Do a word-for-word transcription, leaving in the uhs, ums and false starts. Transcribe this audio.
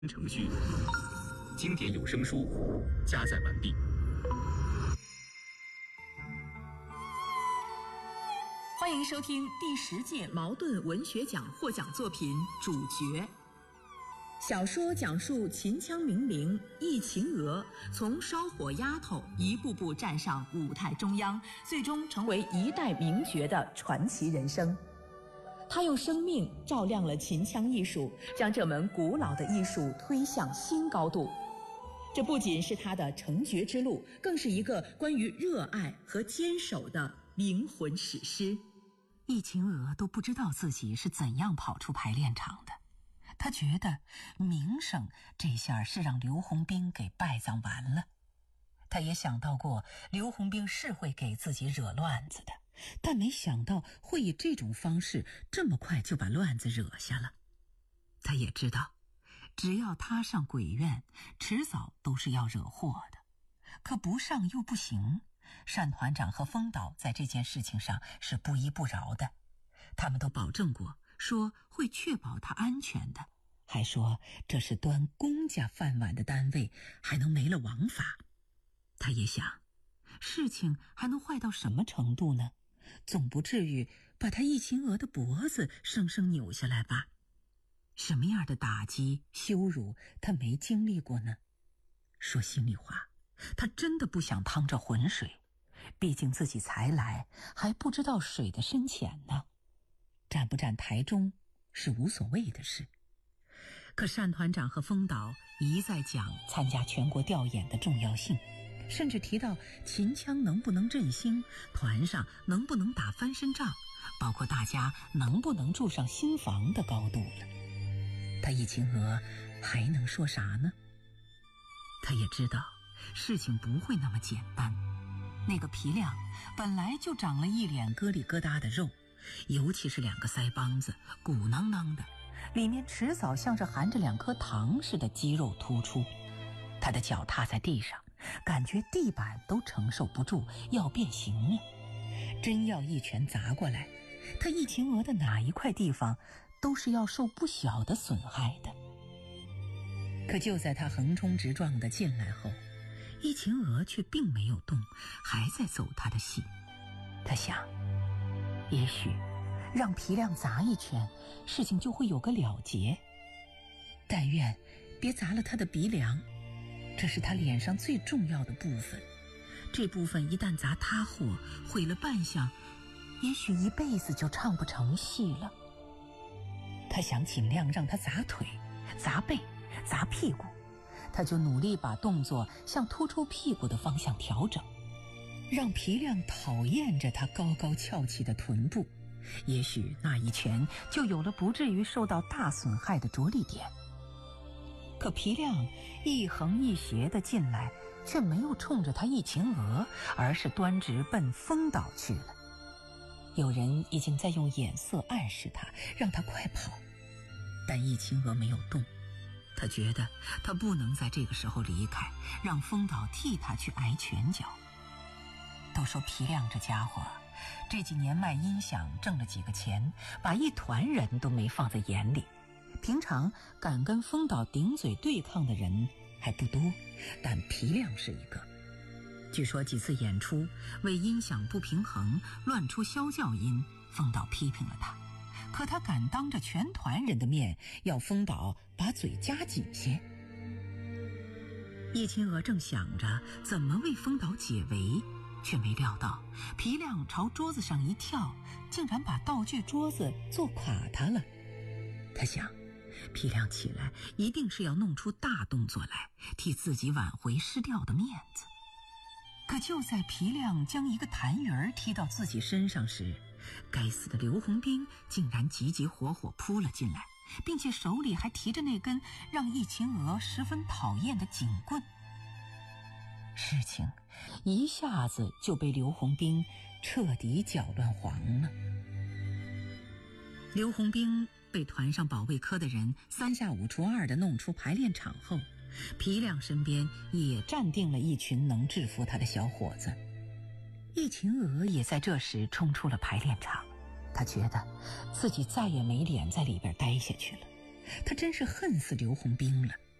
程序，经典有声书加载完毕。 欢迎收听第十届茅盾文学奖获奖作品《主角》。小说讲述秦腔名伶易秦娥从烧火丫头一步步站上舞台中央，最终成为一代名角的传奇人生。他用生命照亮了秦腔艺术，将这门古老的艺术推向新高度。这不仅是他的成角之路，更是一个关于热爱和坚守的灵魂史诗。 易秦娥都不知道自己是怎样跑出排练场的，他觉得名声这下是让刘洪兵给败葬完了。他也想到过刘洪兵是会给自己惹乱子的，但没想到会以这种方式这么快就把乱子惹下了。他也知道只要他上鬼院，迟早都是要惹祸的，可不上又不行。单团长和风导在这件事情上是不依不饶的，他们都保证过，说会确保他安全的，还说这是端公家饭碗的单位，还能没了王法。他也想，事情还能坏到什么程度呢？总不至于把他易秦娥的脖子生生扭下来吧？什么样的打击羞辱他没经历过呢？说心里话，他真的不想趟这浑水，毕竟自己才来，还不知道水的深浅呢。站不站台中是无所谓的事。可单团长和风导一再讲参加全国调研的重要性，甚至提到秦腔能不能振兴，团上能不能打翻身仗，包括大家能不能住上新房的高度了。他易秦娥还能说啥呢？他也知道事情不会那么简单。那个皮亮本来就长了一脸疙里疙瘩的肉，尤其是两个腮帮子鼓囊囊的，里面迟早像是含着两颗糖似的肌肉突出。他的脚踏在地上，感觉地板都承受不住，要变形了。真要一拳砸过来，他易秦娥的哪一块地方都是要受不小的损害的。可就在他横冲直撞的进来后，易秦娥却并没有动，还在走他的戏。他想，也许让皮亮砸一拳，事情就会有个了结。但愿别砸了他的鼻梁，这是他脸上最重要的部分。这部分一旦砸塌货，毁了扮相，也许一辈子就唱不成戏了。他想尽量让他砸腿、砸背、砸屁股，他就努力把动作向突出屁股的方向调整，让皮亮讨厌着他高高翘起的臀部，也许那一拳就有了不至于受到大损害的着力点。可皮亮一横一斜的进来，却没有冲着他易秦娥，而是端直奔风岛去了。有人已经在用眼色暗示他，让他快跑，但易秦娥没有动。他觉得他不能在这个时候离开，让风岛替他去挨拳脚。都说皮亮这家伙这几年卖音响挣了几个钱，把一团人都没放在眼里。平常敢跟风岛顶嘴对抗的人还不多，但皮亮是一个。据说几次演出为音响不平衡乱出啸叫音，风岛批评了他，可他敢当着全团人的面要风岛把嘴夹紧些。易秦娥正想着怎么为风岛解围，却没料到皮亮朝桌子上一跳，竟然把道具桌子做垮他了。他想，皮亮起来一定是要弄出大动作来，替自己挽回失掉的面子。可就在皮亮将一个痰盂踢到自己身上时，该死的刘洪兵竟然急急火火扑了进来，并且手里还提着那根让易秦娥十分讨厌的警棍。事情一下子就被刘洪兵彻底搅乱黄了。刘洪兵被团上保卫科的人三下五除二地弄出排练场后，皮亮身边也站定了一群能制服他的小伙子。易秦娥也在这时冲出了排练场，他觉得自己再也没脸在里边待下去了，他真是恨死刘洪兵了。